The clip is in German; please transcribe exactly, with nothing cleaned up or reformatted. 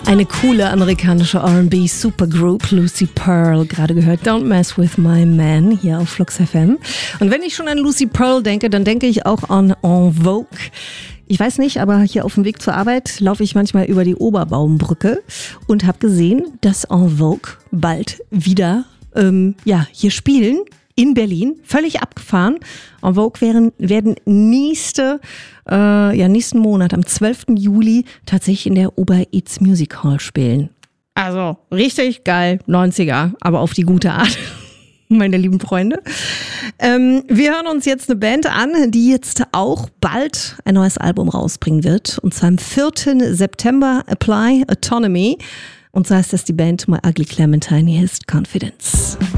Eine coole amerikanische R and B Supergroup, Lucy Pearl, gerade gehört Don't Mess With My Man hier auf Flux F M. Und wenn ich schon an Lucy Pearl denke, dann denke ich auch an En Vogue. Ich weiß nicht, aber hier auf dem Weg zur Arbeit laufe ich manchmal über die Oberbaumbrücke und habe gesehen, dass En Vogue bald wieder ähm, ja, hier spielen. In Berlin, völlig abgefahren. En Vogue werden, werden nächste, äh, ja, nächsten Monat, am zwölften Juli, tatsächlich in der Ober-Eats Music Hall spielen. Also richtig geil, neunziger, aber auf die gute Art, meine lieben Freunde. Ähm, wir hören uns jetzt eine Band an, die jetzt auch bald ein neues Album rausbringen wird. Und zwar am vierten September, Apply Autonomy. Und so heißt das die Band My Ugly Clementine, hier ist Confidence.